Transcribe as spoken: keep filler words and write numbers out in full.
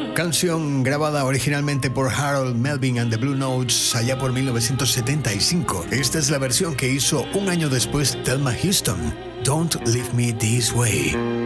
Canción grabada originalmente por Harold Melvin and the Blue Notes allá por mil novecientos setenta y cinco. Esta es la versión que hizo un año después Thelma Houston. Don't Leave Me This Way.